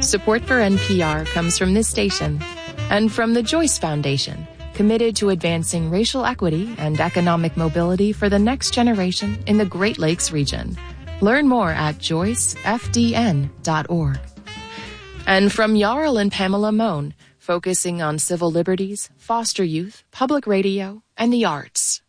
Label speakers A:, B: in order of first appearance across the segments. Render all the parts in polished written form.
A: Support for NPR comes from this station and from the Joyce Foundation, committed to advancing racial equity and economic mobility for the next generation in the Great Lakes region. Learn more at joycefdn.org. And from Jarl and Pamela Mohn, focusing on civil liberties, foster youth, public radio, and the arts.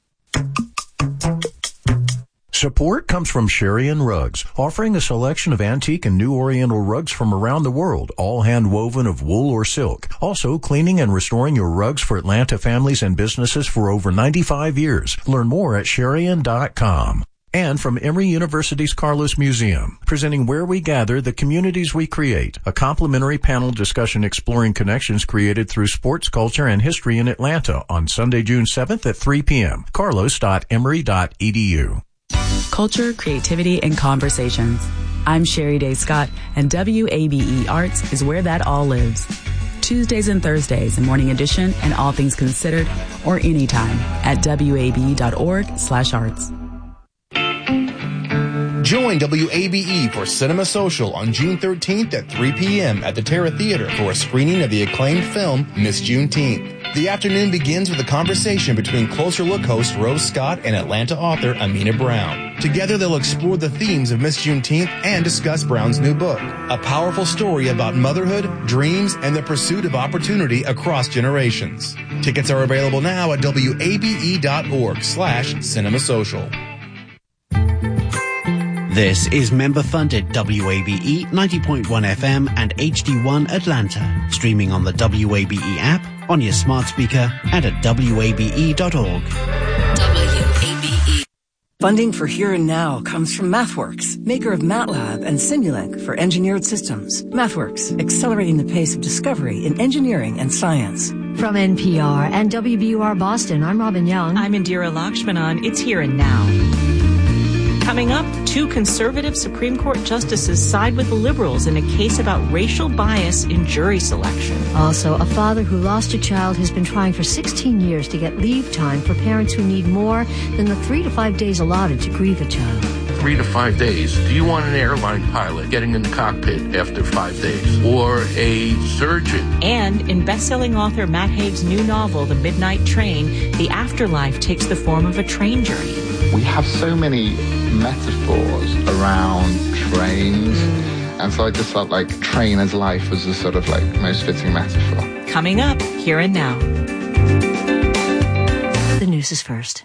B: Support comes from Sherian Rugs, offering a selection of antique and new Oriental rugs from around the world, all hand-woven of wool or silk. Also, cleaning and restoring your rugs for Atlanta families and businesses for over 95 years. Learn more at Sherian.com. And from Emory University's Carlos Museum, presenting Where We Gather, the Communities We Create, a complimentary panel discussion exploring connections created through sports, culture, and history in Atlanta on Sunday, June 7th at 3 p.m. carlos.emory.edu.
C: Culture, creativity, and conversations. I'm Sherry Day Scott, and WABE Arts is where that all lives. Tuesdays and Thursdays in Morning Edition and All Things Considered, or anytime at wabe.org/arts.
D: Join WABE for Cinema Social on June 13th at 3 p.m. at the Terra Theater for a screening of the acclaimed film Miss Juneteenth. The afternoon begins with a conversation between Closer Look host Rose Scott and Atlanta author Amina Brown. Together they'll explore the themes of Miss Juneteenth and discuss Brown's new book, a powerful story about motherhood, dreams, and the pursuit of opportunity across generations. Tickets are available now at wabe.org/cinemasocial.
E: This is member-funded WABE 90.1 FM and HD1 Atlanta, streaming on the WABE app, on your smart speaker, and at wabe.org. WABE.
F: Funding for Here and Now comes from MathWorks, maker of MATLAB and Simulink for engineered systems. MathWorks, accelerating the pace of discovery in engineering and science.
G: From NPR and WBUR Boston, I'm Robin Young.
H: I'm Indira Lakshmanan. It's Here and Now. Coming up, 2 conservative Supreme Court justices side with the liberals in a case about racial bias in jury selection.
G: Also, a father who lost a child has been trying for 16 years to get leave time for parents who need more than the 3 to 5 days allotted to grieve a child.
I: 3 to 5 days. Do you want an airline pilot getting in the cockpit after 5 days? Or a surgeon?
H: And in best-selling author Matt Haig's new novel, The Midnight Train, the afterlife takes the form of a train journey.
J: We have so many metaphors around trains, and so I just felt like train as life was the sort of like most fitting metaphor.
H: Coming up, Here and Now.
G: The news is first.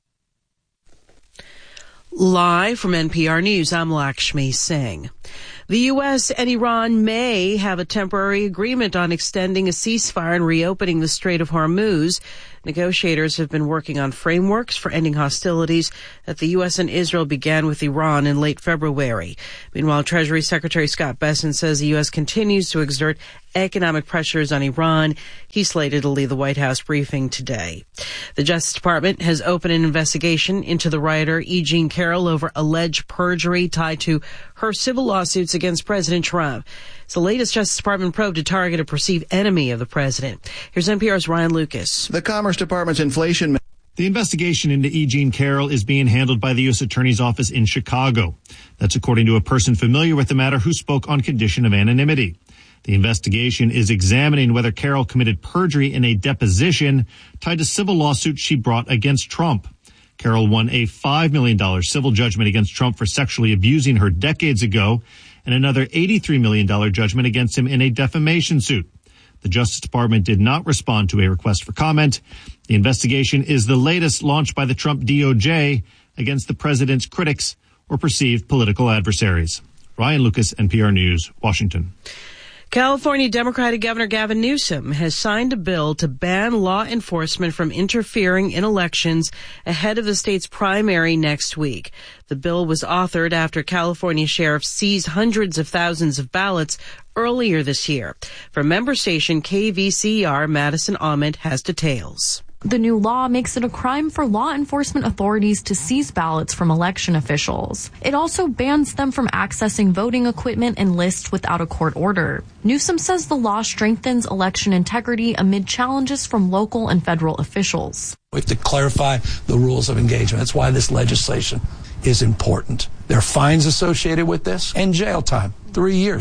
K: Live from NPR News, I'm Lakshmi Singh. The U.S. and Iran may have a temporary agreement on extending a ceasefire and reopening the Strait of Hormuz. Negotiators have been working on frameworks for ending hostilities that the U.S. and Israel began with Iran in late February. Meanwhile, Treasury Secretary Scott Bessent says the U.S. continues to exert economic pressures on Iran. He's slated to lead the White House briefing today. The Justice Department has opened an investigation into the writer E. Jean Carroll over alleged perjury tied to her civil lawsuits against President Trump. It's the latest Justice Department probe to target a perceived enemy of the president. Here's NPR's Ryan Lucas.
L: The Commerce Department's inflation...
M: The investigation into E. Jean Carroll is being handled by the U.S. Attorney's Office in Chicago. That's according to a person familiar with the matter who spoke on condition of anonymity. The investigation is examining whether Carroll committed perjury in a deposition tied to civil lawsuits she brought against Trump. Carroll won a $5 million civil judgment against Trump for sexually abusing her decades ago, and another $83 million judgment against him in a defamation suit. The Justice Department did not respond to a request for comment. The investigation is the latest launched by the Trump DOJ against the president's critics or perceived political adversaries. Ryan Lucas, NPR News, Washington.
K: California Democratic Governor Gavin Newsom has signed a bill to ban law enforcement from interfering in elections ahead of the state's primary next week. The bill was authored after California sheriffs seized hundreds of thousands of ballots earlier this year. From member station KVCR, Madison Ahmed has details.
N: The new law makes it a crime for law enforcement authorities to seize ballots from election officials. It also bans them from accessing voting equipment and lists without a court order. Newsom says the law strengthens election integrity amid challenges from local and federal officials.
O: We have to clarify the rules of engagement. That's why this legislation is important. There are fines associated with this and jail time, 3 years.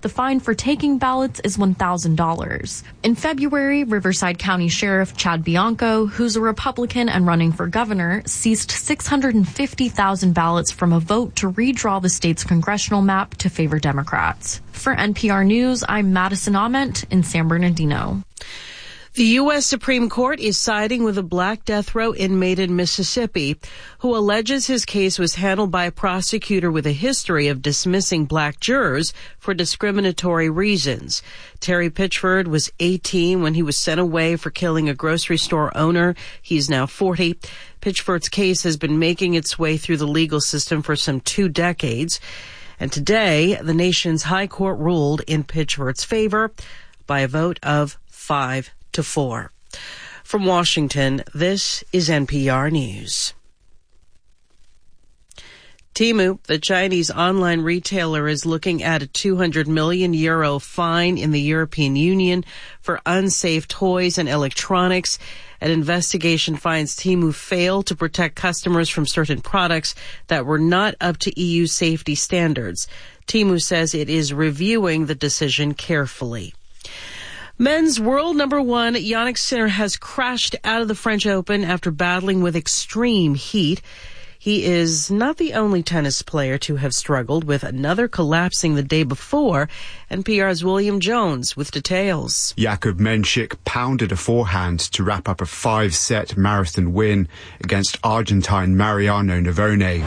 N: The fine for taking ballots is $1,000. In February, Riverside County Sheriff Chad Bianco, who's a Republican and running for governor, seized 650,000 ballots from a vote to redraw the state's congressional map to favor Democrats. For NPR News, I'm Madison Ament in San Bernardino.
K: The U.S. Supreme Court is siding with a black death row inmate in Mississippi who alleges his case was handled by a prosecutor with a history of dismissing black jurors for discriminatory reasons. Terry Pitchford was 18 when he was sent away for killing a grocery store owner. He's now 40. Pitchford's case has been making its way through the legal system for some 2 decades. And today, the nation's high court ruled in Pitchford's favor by a vote of 5-4. From Washington, this is NPR News. Temu, the Chinese online retailer, is looking at a €200 million fine in the European Union for unsafe toys and electronics. An investigation finds Temu failed to protect customers from certain products that were not up to EU safety standards. Temu says it is reviewing the decision carefully. Men's world number 1, Jannik Sinner, has crashed out of the French Open after battling with extreme heat. He is not the only tennis player to have struggled, with another collapsing the day before. NPR's William Jones with details.
P: Jakub Menšík pounded a forehand to wrap up a 5-set marathon win against Argentine Mariano Navone.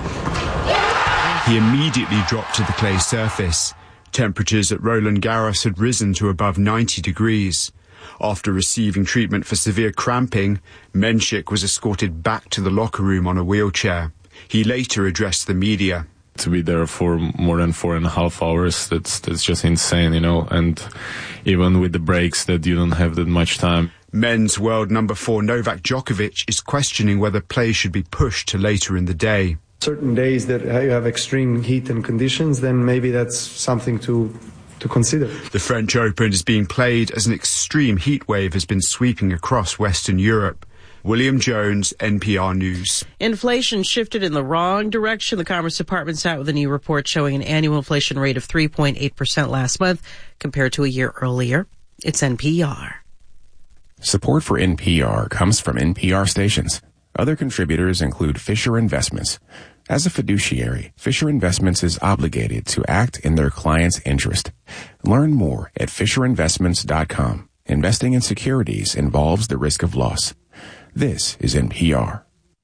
P: He immediately dropped to the clay surface. Temperatures at Roland Garros had risen to above 90 degrees. After receiving treatment for severe cramping, Menšík was escorted back to the locker room on a wheelchair. He later addressed the media.
Q: To be there for more than 4.5 hours, that's just insane, and even with the breaks that you don't have that much time.
P: Men's world number 4 Novak Djokovic is questioning whether play should be pushed to later in the day.
R: Certain days that you have extreme heat and conditions, then maybe that's something to consider.
P: The French Open is being played as an extreme heat wave has been sweeping across Western Europe. William Jones, NPR News.
K: Inflation shifted in the wrong direction. The Commerce Department's out with a new report showing an annual inflation rate of 3.8% last month compared to a year earlier. It's NPR.
S: Support for NPR comes from NPR stations. Other contributors include Fisher Investments. As a fiduciary, Fisher Investments is obligated to act in their client's interest. Learn more at FisherInvestments.com. Investing in securities involves the risk of loss. This is NPR.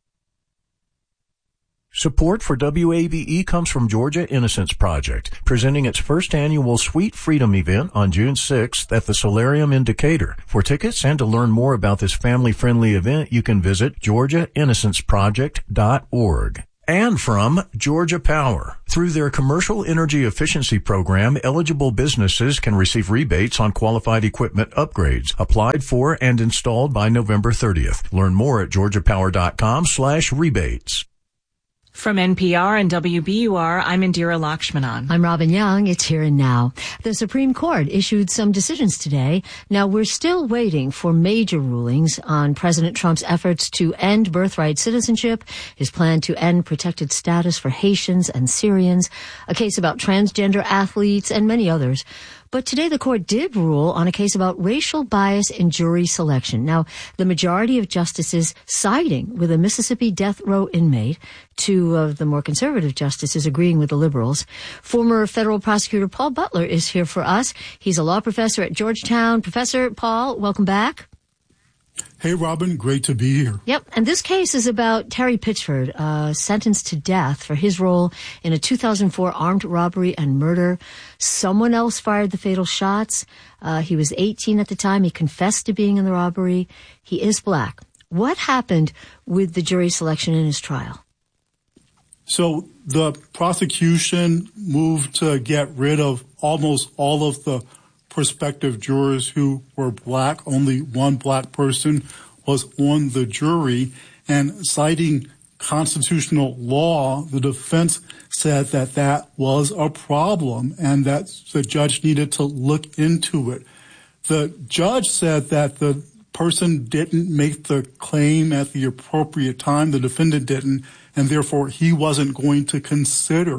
B: Support for WABE comes from Georgia Innocence Project, presenting its first annual Sweet Freedom event on June 6th at the Solarium in Decatur. For tickets and to learn more about this family-friendly event, you can visit georgiainnocenceproject.org. And from Georgia Power. Through their commercial energy efficiency program, eligible businesses can receive rebates on qualified equipment upgrades, applied for and installed by November 30th. Learn more at georgiapower.com/rebates.
H: From NPR and WBUR, I'm Indira Lakshmanan.
G: I'm Robin Young. It's Here and Now. The Supreme Court issued some decisions today. Now, we're still waiting for major rulings on President Trump's efforts to end birthright citizenship, his plan to end protected status for Haitians and Syrians, a case about transgender athletes, and many others. But today the court did rule on a case about racial bias in jury selection. Now, the majority of justices siding with a Mississippi death row inmate, 2 of the more conservative justices agreeing with the liberals. Former federal prosecutor Paul Butler is here for us. He's a law professor at Georgetown. Professor Paul, welcome back.
T: Hey, Robin, great to be here.
G: Yep, and this case is about Terry Pitchford, sentenced to death for his role in a 2004 armed robbery and murder. Someone else fired the fatal shots. He was 18 at the time. He confessed to being in the robbery. He is black. What happened with the jury selection in his trial?
T: So the prosecution moved to get rid of almost all of the prospective jurors who were black. Only one black person was on the jury, and citing constitutional law, the defense said that that was a problem and that the judge needed to look into it. The judge said that the person didn't make the claim at the appropriate time, the defendant didn't, and therefore he wasn't going to consider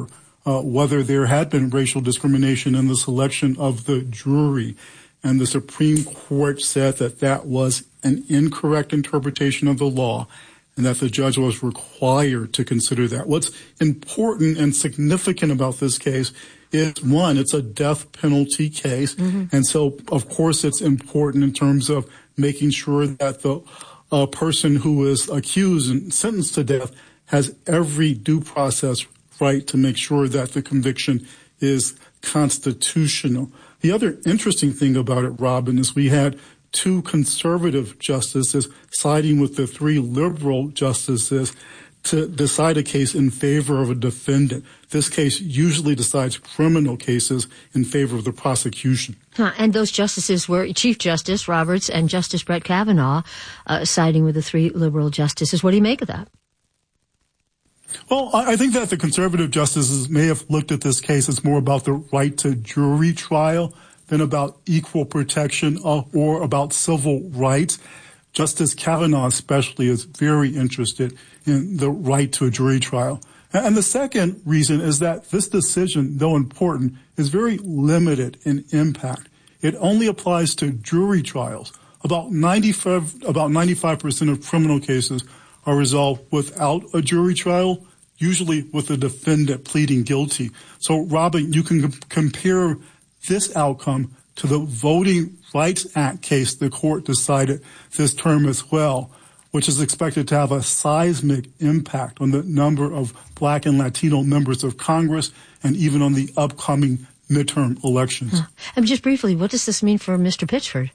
T: whether there had been racial discrimination in the selection of the jury. And the Supreme Court said that that was an incorrect interpretation of the law and that the judge was required to consider that. What's important and significant about this case is, one, it's a death penalty case. Mm-hmm. And so, of course, it's important in terms of making sure that the person who is accused and sentenced to death has every due process right to make sure that the conviction is constitutional. The other interesting thing about it, Robin, is we had 2 conservative justices siding with the 3 liberal justices to decide a case in favor of a defendant. This case usually decides criminal cases in favor of the prosecution.
G: And those justices were Chief Justice Roberts and Justice Brett Kavanaugh siding with the 3 liberal justices. What do you make of that?
T: Well, I think that the conservative justices may have looked at this case as more about the right to jury trial than about equal protection or about civil rights. Justice Kavanaugh especially is very interested in the right to a jury trial. And the second reason is that this decision, though important, is very limited in impact. It only applies to jury trials. About 95% of criminal cases are resolved without a jury trial, usually with the defendant pleading guilty. So, Robin, you can compare this outcome to the Voting Rights Act case the court decided this term as well, which is expected to have a seismic impact on the number of Black and Latino members of Congress and even on the upcoming midterm elections.
G: And just briefly, what does this mean for Mr. Pitchford?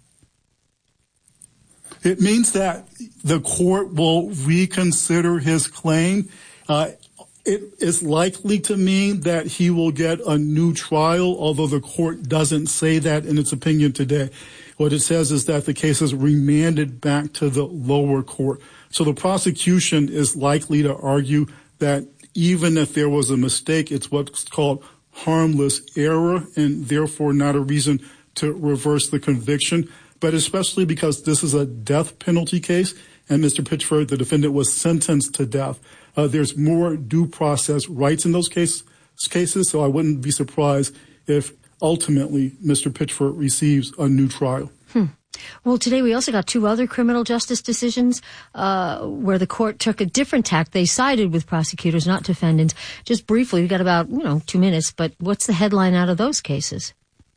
T: It means that the court will reconsider his claim. It is likely to mean that he will get a new trial, although the court doesn't say that in its opinion today. What it says is that the case is remanded back to the lower court. So the prosecution is likely to argue that even if there was a mistake, it's what's called harmless error and therefore not a reason to reverse the conviction. But especially because this is a death penalty case and Mr. Pitchford, the defendant, was sentenced to death, there's more due process rights in those cases. So I wouldn't be surprised if ultimately Mr. Pitchford receives a new trial.
G: Well, today we also got 2 other criminal justice decisions where the court took a different tack. They sided with prosecutors, not defendants. Just briefly, we've got about 2 minutes, but what's the headline out of those cases?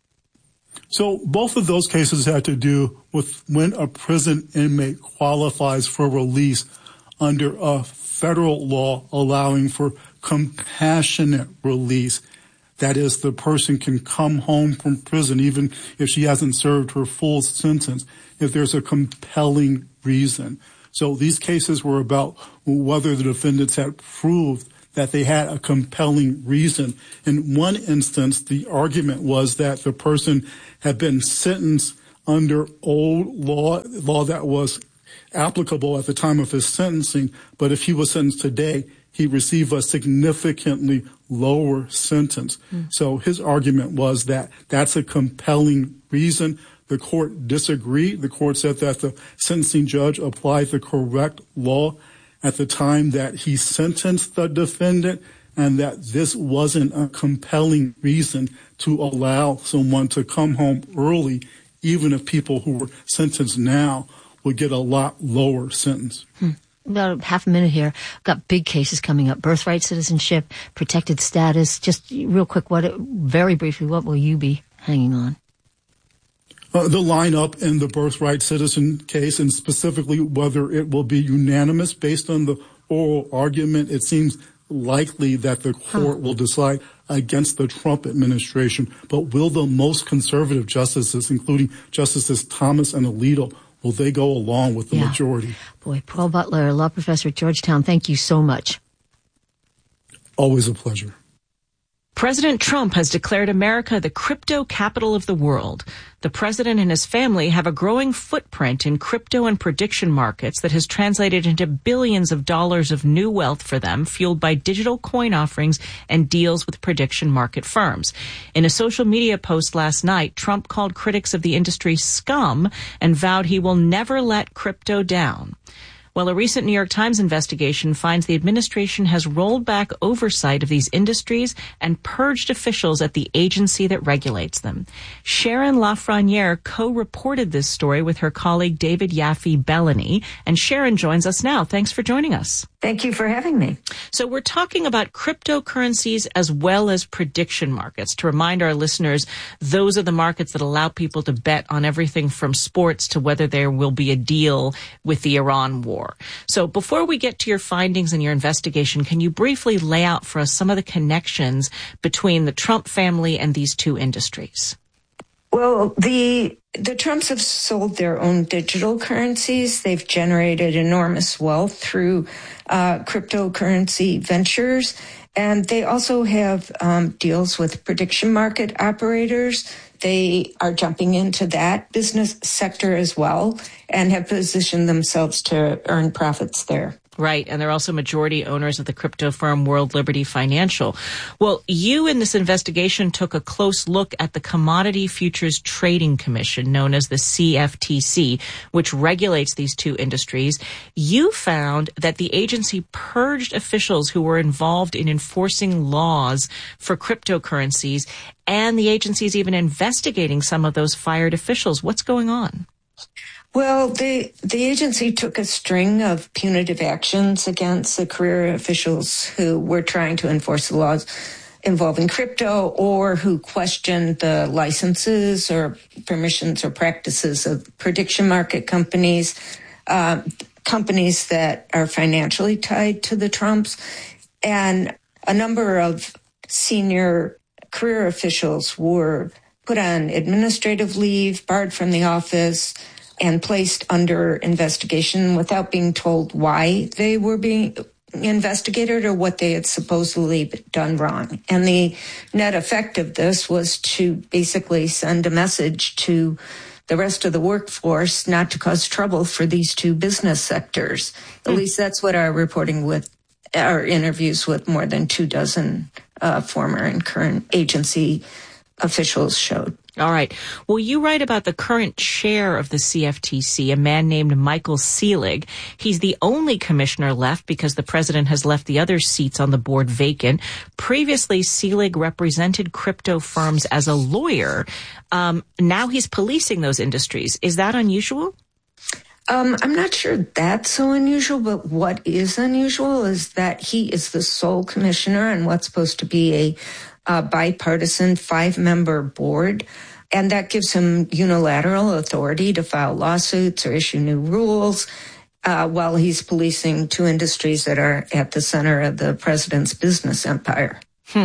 T: So both of those cases had to do with when a prison inmate qualifies for release under a federal law allowing for compassionate release. That is, the person can come home from prison even if she hasn't served her full sentence, if there's a compelling reason. So these cases were about whether the defendants had proved that they had a compelling reason. In one instance, the argument was that the person had been sentenced under old law that was applicable at the time of his sentencing, but if he was sentenced today, he'd receive a significantly lower sentence. So his argument was that that's a compelling reason. The court disagreed. The court said that the sentencing judge applied the correct law at the time that he sentenced the defendant, and that this wasn't a compelling reason to allow someone to come home early, even if people who were sentenced now would get a lot lower sentence.
G: About half a minute here. Got big cases coming up. Birthright citizenship, protected status. Just real quick, very briefly, what will you be hanging on?
T: The lineup in the birthright citizen case, and specifically whether it will be unanimous based on the oral argument. It seems likely that the court will decide against the Trump administration. But will the most conservative justices, including Justices Thomas and Alito, will they go along with the majority?
G: Boy, Paul Butler, law professor at Georgetown, thank you so much.
T: Always a pleasure.
H: President Trump has declared America the crypto capital of the world. The president and his family have a growing footprint in crypto and prediction markets that has translated into billions of dollars of new wealth for them, fueled by digital coin offerings and deals with prediction market firms. In a social media post last night, Trump called critics of the industry scum and vowed he will never let crypto down. Well, a recent New York Times investigation finds the administration has rolled back oversight of these industries and purged officials at the agency that regulates them. Sharon Lafreniere co-reported this story with her colleague David Yaffe-Bellany, and Sharon joins us now. Thanks for joining us.
U: Thank you for having me.
H: So we're talking about cryptocurrencies as well as prediction markets. To remind our listeners, those are the markets that allow people to bet on everything from sports to whether there will be a deal with the Iran war. So before we get to your findings and your investigation, can you briefly lay out for us some of the connections between the Trump family and these two industries?
U: Well, the Trumps have sold their own digital currencies. They've generated enormous wealth through cryptocurrency ventures. And they also have deals with prediction market operators. They are jumping into that business sector as well and have positioned themselves to earn profits there.
H: Right, and they're also majority owners of the crypto firm World Liberty Financial. Well, you in this investigation took a close look at the Commodity Futures Trading Commission, known as the CFTC, which regulates these two industries. You found that the agency purged officials who were involved in enforcing laws for cryptocurrencies, and the agency is even investigating some of those fired officials. What's going on?
U: Well, the agency took a string of punitive actions against the career officials who were trying to enforce the laws involving crypto or who questioned the licenses or permissions or practices of prediction market companies, companies that are financially tied to the Trumps. And a number of senior career officials were put on administrative leave, barred from the office, and placed under investigation without being told why they were being investigated or what they had supposedly done wrong. And the net effect of this was to basically send a message to the rest of the workforce not to cause trouble for these two business sectors. At least that's what our reporting with our interviews with more than 24 former and current agency officials showed.
H: All right. Well, you write about the current chair of the CFTC, a man named Michael Selig. He's the only commissioner left because the president has left the other seats on the board vacant. Previously, Selig represented crypto firms as a lawyer. Now he's policing those industries. Is that unusual?
U: I'm not sure that's so unusual, but what is unusual is that he is the sole commissioner on what's supposed to be a bipartisan 5-member board, and that gives him unilateral authority to file lawsuits or issue new rules while he's policing two industries that are at the center of the president's business empire.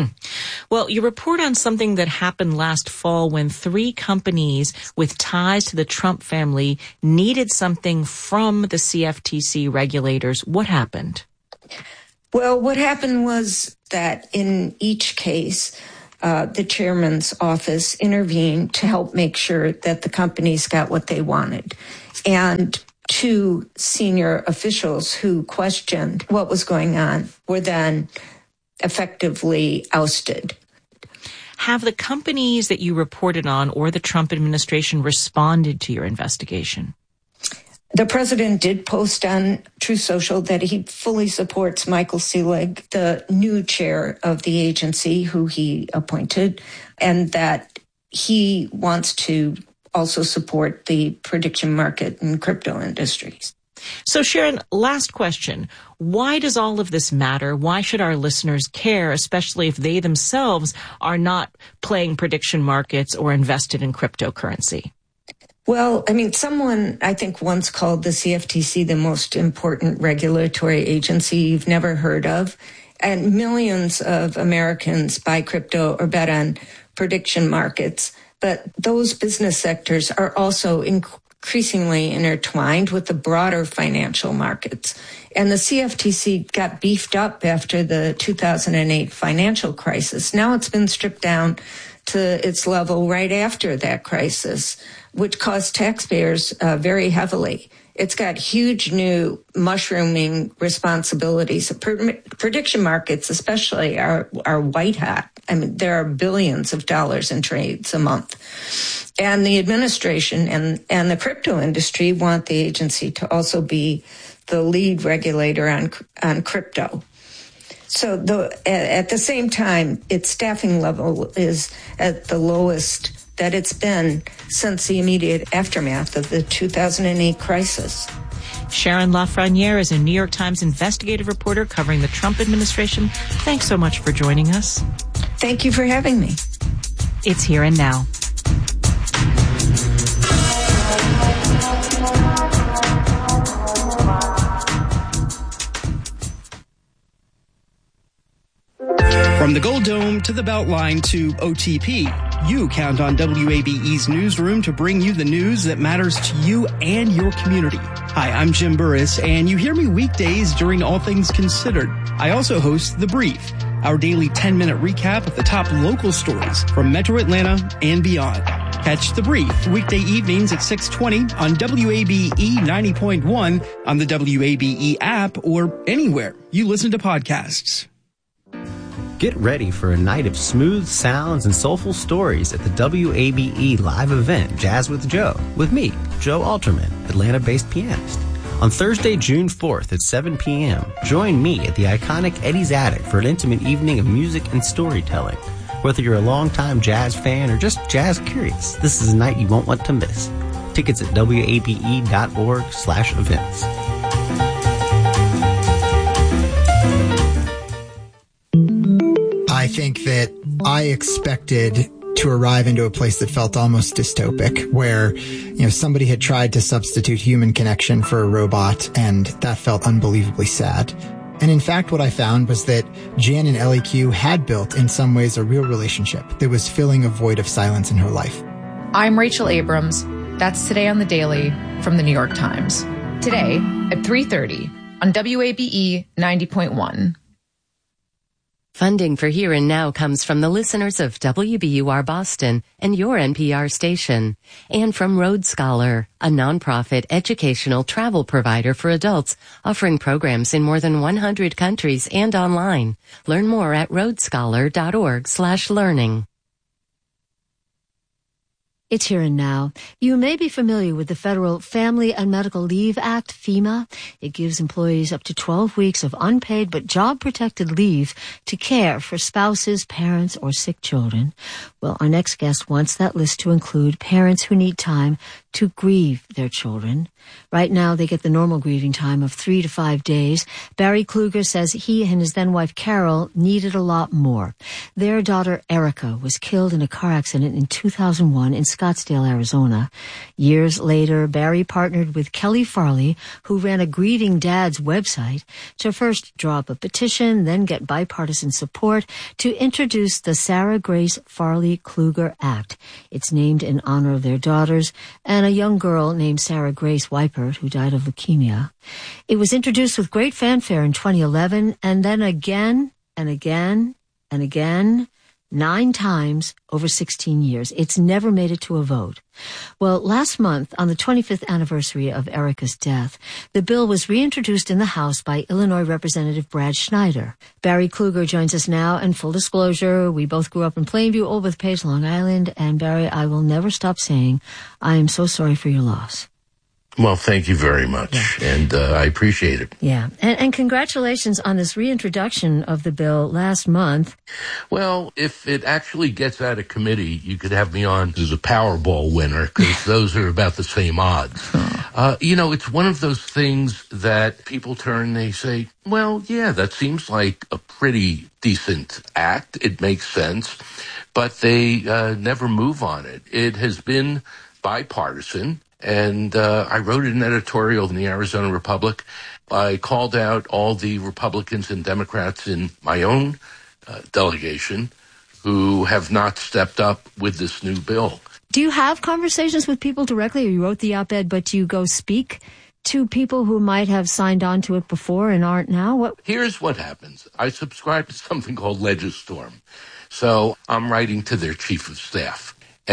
H: Well, you report on something that happened last fall when 3 companies with ties to the Trump family needed something from the CFTC regulators. What happened?
U: Well, what happened was that in each case, the chairman's office intervened to help make sure that the companies got what they wanted. And 2 senior officials who questioned what was going on were then effectively ousted.
H: Have the companies that you reported on or the Trump administration responded to your investigation?
U: The president did post on Truth Social that he fully supports Michael Selig, the new chair of the agency who he appointed, and that he wants to also support the prediction market and crypto industries.
H: So, Sharon, last question. Why does all of this matter? Why should our listeners care, especially if they themselves are not playing prediction markets or invested in cryptocurrency?
U: Well, I mean, someone I think once called the CFTC the most important regulatory agency you've never heard of. And millions of Americans buy crypto or bet on prediction markets. But those business sectors are also increasingly intertwined with the broader financial markets. And the CFTC got beefed up after the 2008 financial crisis. Now it's been stripped down to its level right after that crisis, which cost taxpayers very heavily. It's got huge new mushrooming responsibilities. Prediction markets especially are white hot. I mean, there are billions of dollars in trades a month. And the administration and the crypto industry want the agency to also be the lead regulator on crypto. So at the same time, its staffing level is at the lowest that it's been since the immediate aftermath of the 2008 crisis.
H: Sharon LaFreniere is a New York Times investigative reporter covering the Trump administration. Thanks so much for joining us.
U: Thank you for having me.
H: It's Here and Now.
A: From the Gold Dome to the Beltline to OTP, you count on WABE's newsroom to bring you the news that matters to you and your community. Hi, I'm Jim Burris, and you hear me weekdays during All Things Considered. I also host The Brief, our daily 10-minute recap of the top local stories from Metro Atlanta and beyond. Catch The Brief weekday evenings at 6:20 on WABE 90.1, on the WABE app, or anywhere you listen to podcasts.
V: Get ready for a night of smooth sounds and soulful stories at the WABE live event, Jazz with Joe, with me, Joe Alterman, Atlanta-based pianist. On Thursday, June 4th at 7 p.m., join me at the iconic Eddie's Attic for an intimate evening of music and storytelling. Whether you're a longtime jazz fan or just jazz curious, this is a night you won't want to miss. Tickets at wabe.org/events.
W: I think that I expected to arrive into a place that felt almost dystopic, where, somebody had tried to substitute human connection for a robot, and that felt unbelievably sad. And in fact, what I found was that Jan and LEQ had built, in some ways, a real relationship that was filling a void of silence in her life.
X: I'm Rachel Abrams. That's Today on the Daily from the New York Times. Today at 3:30 on WABE 90.1.
Y: Funding for Here and Now comes from the listeners of WBUR Boston and your NPR station, and from Road Scholar, a nonprofit educational travel provider for adults offering programs in more than 100 countries and online. Learn more at roadscholar.org/learning.
G: It's Here and Now. You may be familiar with the Federal Family and Medical Leave Act, FEMA. It gives employees up to 12 weeks of unpaid but job-protected leave to care for spouses, parents, or sick children. Well, our next guest wants that list to include parents who need time to grieve their children. Right now, they get the normal grieving time of 3 to 5 days. Barry Kluger says he and his then-wife Carol needed a lot more. Their daughter Erica was killed in a car accident in 2001 in Scottsdale, Arizona. Years later, Barry partnered with Kelly Farley, who ran a Grieving Dads website, to first draw up a petition, then get bipartisan support to introduce the Sarah Grace Farley Kluger Act. It's named in honor of their daughters and a young girl named Sarah Grace Weipert, who died of leukemia. It was introduced with great fanfare in 2011, and then again and again and again, 9 times over 16 years. It's never made it to a vote. Well, last month, on the 25th anniversary of Erica's death, the bill was reintroduced in the House by Illinois Representative Brad Schneider. Barry Kluger joins us now, and full disclosure, we both grew up in Plainview, Old Bethpage, Long Island, and Barry, I will never stop saying, I am so sorry for your loss.
I: Well, thank you very much, and I appreciate it.
G: Yeah, and congratulations on this reintroduction of the bill last month.
I: Well, if it actually gets out of committee, you could have me on as a Powerball winner, because those are about the same odds. It's one of those things that people turn, they say, well, yeah, that seems like a pretty decent act. It makes sense, but they never move on it. It has been bipartisan. And I wrote an editorial in the Arizona Republic. I called out all the Republicans and Democrats in my own delegation who have not stepped up with this new bill.
G: Do you have conversations with people directly? You wrote the op-ed, but do you go speak to people who might have signed on to it before and aren't now?
I: Here's what happens. I subscribe to something called Legistorm. So I'm writing to their chief of staff.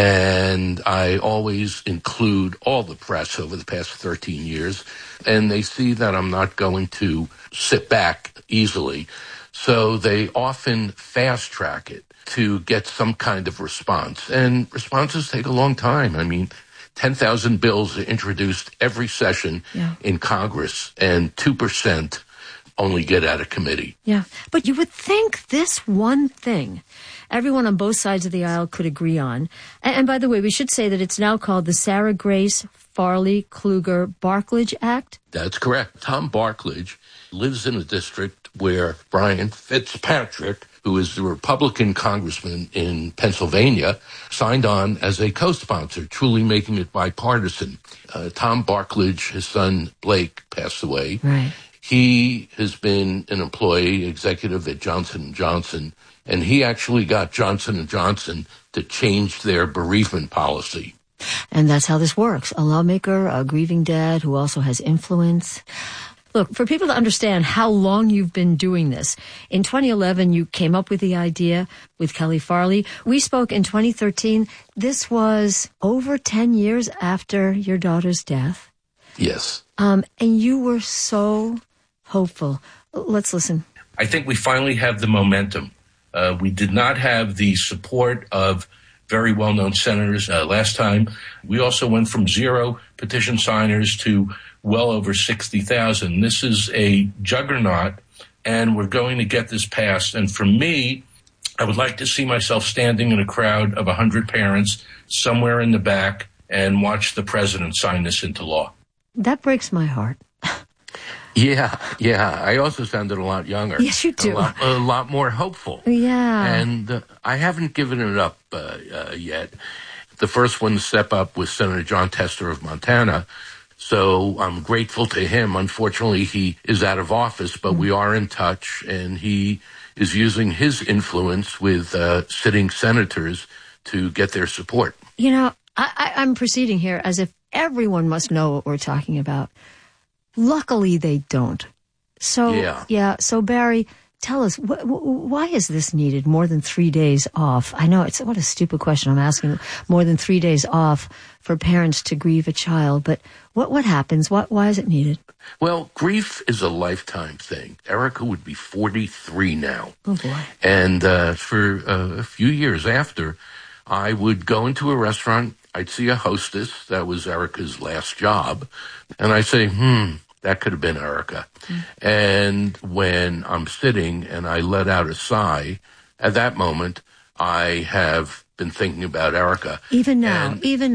I: And I always include all the press over the past 13 years, and they see that I'm not going to sit back easily. So they often fast-track it to get some kind of response. And responses take a long time. I mean, 10,000 bills are introduced every session in Congress, and 2% only get out of committee.
G: Yeah, but you would think this one thing everyone on both sides of the aisle could agree on. And by the way, we should say that it's now called the Sarah Grace Farley Kluger Barklage Act.
I: That's correct. Tom Barklage lives in a district where Brian Fitzpatrick, who is the Republican congressman in Pennsylvania, signed on as a co-sponsor, truly making it bipartisan. Tom Barklage, his son Blake, passed away.
G: Right.
I: He has been an employee executive at Johnson & Johnson, and he actually got Johnson & Johnson to change their bereavement policy.
G: And that's how this works. A lawmaker, a grieving dad who also has influence. Look, for people to understand how long you've been doing this, in 2011, you came up with the idea with Kelly Farley. We spoke in 2013. This was over 10 years after your daughter's death.
I: Yes.
G: And you were so hopeful. Let's listen.
C: I think we finally have the momentum. We did not have the support of very well-known senators last time. We also went from 0 petition signers to well over 60,000. This is a juggernaut, and we're going to get this passed. And for me, I would like to see myself standing in a crowd of 100 parents somewhere in the back and watch the president sign this into law.
G: That breaks my heart.
I: Yeah. I also sounded a lot younger.
G: Yes, you do.
I: A lot more hopeful.
G: Yeah.
I: And I haven't given it up yet. The first one to step up was Senator Jon Tester of Montana. So I'm grateful to him. Unfortunately, he is out of office, but we are in touch, and he is using his influence with sitting senators to get their support.
G: You know, I'm proceeding here as if everyone must know what we're talking about. Luckily, they don't. So, so Barry, tell us, why is this needed, more than 3 days off? I know, what a stupid question I'm asking, more than 3 days off for parents to grieve a child, but what happens? Why is it needed?
I: Well, grief is a lifetime thing. Erica would be 43 now.
G: Oh, boy.
I: And for a few years after, I would go into a restaurant, I'd see a hostess, that was Erica's last job, and I'd say, that could have been Erica. And when I'm sitting and I let out a sigh, at that moment, I have been thinking about Erica.
G: Even now.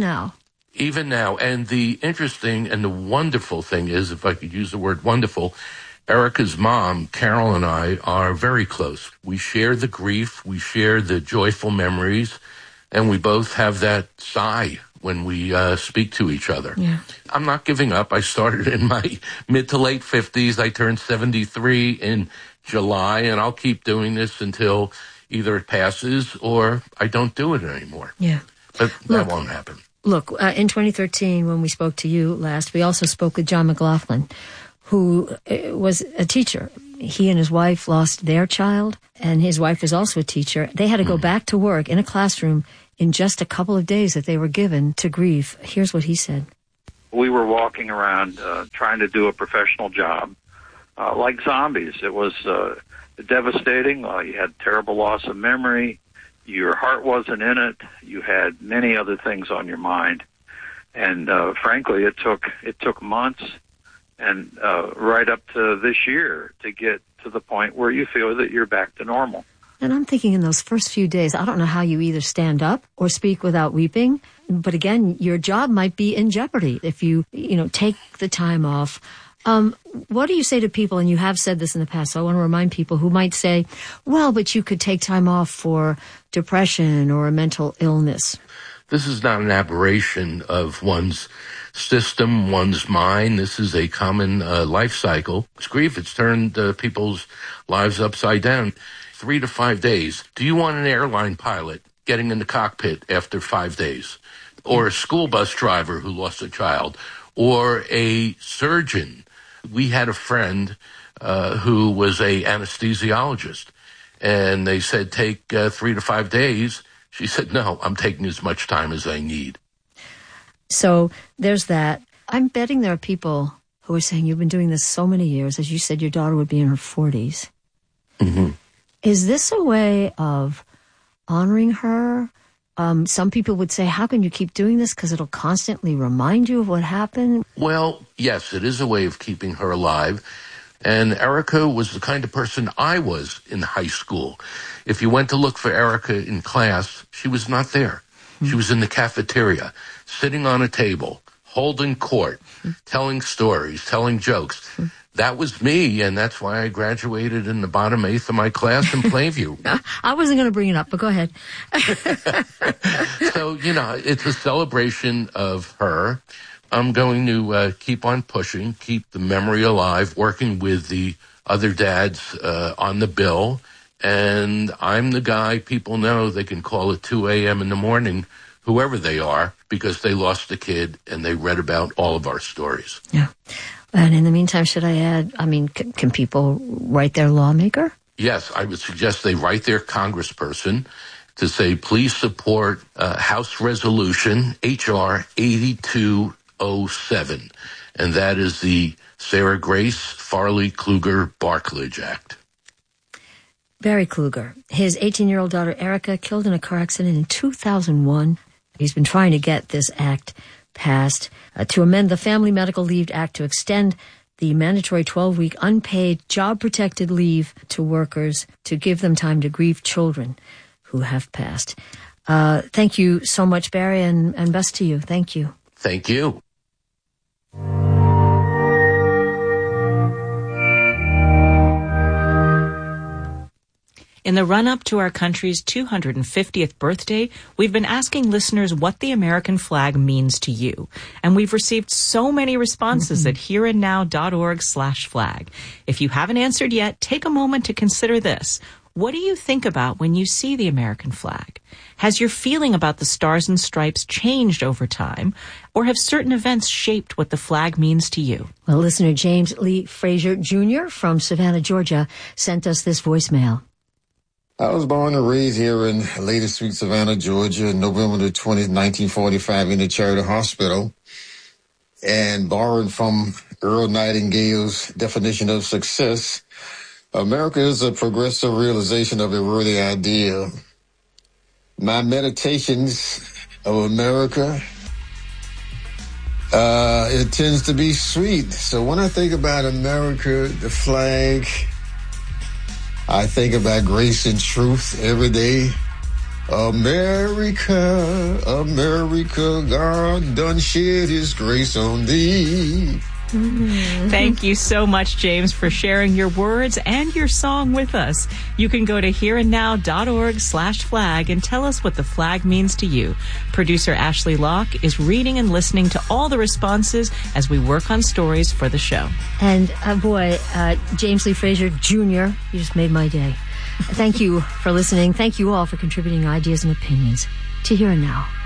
I: And the interesting and the wonderful thing is, if I could use the word wonderful, Erica's mom, Carol, and I are very close. We share the grief, we share the joyful memories, and we both have that sigh when we speak to each other.
G: Yeah.
I: I'm not giving up. I started in my mid to late 50s. I turned 73 in July, and I'll keep doing this until either it passes or I don't do it anymore.
G: Yeah.
I: But that won't happen.
G: Look, in 2013, when we spoke to you last, we also spoke with John McLaughlin, who was a teacher. He and his wife lost their child, and his wife was also a teacher. They had to go back to work in a classroom in just a couple of days that they were given to grieve. Here's what he said.
D: We were walking around trying to do a professional job like zombies. It was devastating. You had terrible loss of memory. Your heart wasn't in it. You had many other things on your mind. And frankly, it took months and right up to this year to get to the point where you feel that you're back to normal.
G: And I'm thinking in those first few days, I don't know how you either stand up or speak without weeping. But again, your job might be in jeopardy if you take the time off. What do you say to people, and you have said this in the past, so I want to remind people who might say, well, but you could take time off for depression or a mental illness.
I: This is not an aberration of one's system, one's mind. This is a common life cycle. It's grief. It's turned people's lives upside down. 3 to 5 days. Do you want an airline pilot getting in the cockpit after 5 days? Or a school bus driver who lost a child? Or a surgeon? We had a friend who was a anesthesiologist, and they said, take 3 to 5 days. She said, no, I'm taking as much time as I need.
G: So there's that. I'm betting there are people who are saying, you've been doing this so many years. As you said, your daughter would be in her 40s.
I: Mm-hmm.
G: Is this a way of honoring her, Some people would say, how can you keep doing this? Because it'll constantly remind you of what happened.
I: Well, yes, it is a way of keeping her alive. And Erica was the kind of person I was in high school. If you went to look for Erica in class, she was not there. She was in the cafeteria, sitting on a table, holding court, telling stories, telling jokes. That was me, and that's why I graduated in the bottom eighth of my class in Plainview.
G: I wasn't going to bring it up, but go ahead.
I: So, it's a celebration of her. I'm going to keep on pushing, keep the memory alive, working with the other dads on the bill. And I'm the guy people know they can call at 2 a.m. in the morning, whoever they are, because they lost a kid and they read about all of our stories.
G: Yeah. And in the meantime, should I add, can people write their lawmaker?
I: Yes, I would suggest they write their congressperson to say, please support House Resolution H.R. 8207. And that is the Sarah Grace Farley Kluger Barklage Act.
G: Barry Kluger. His 18-year-old daughter, Erica, killed in a car accident in 2001. He's been trying to get this act passed to amend the Family Medical Leave Act to extend the mandatory 12-week unpaid job-protected leave to workers to give them time to grieve children who have passed. Thank you so much, Barry, and best to you. Thank you.
I: Thank you.
H: In the run-up to our country's 250th birthday, we've been asking listeners what the American flag means to you. And we've received so many responses at hereandnow.org/flag. If you haven't answered yet, take a moment to consider this. What do you think about when you see the American flag? Has your feeling about the stars and stripes changed over time? Or have certain events shaped what the flag means to you?
G: Well, listener James Lee Frazier Jr. from Savannah, Georgia, sent us this voicemail.
E: I was born and raised here in Lady Street, Savannah, Georgia, November the 20th, 1945, in the Charity Hospital. And borrowed from Earl Nightingale's definition of success, America is a progressive realization of a worthy idea. My meditations of America, it tends to be sweet. So when I think about America, the flag, I think about grace and truth every day. America, America, God done shed his grace on thee.
H: Thank you so much, James, for sharing your words and your song with us. You can go to hereandnow.org/flag and tell us what the flag means to you. Producer Ashley Locke is reading and listening to all the responses as we work on stories for the show.
G: And James Lee Frazier Jr., you just made my day. Thank you for listening. Thank you all for contributing ideas and opinions to Here and Now.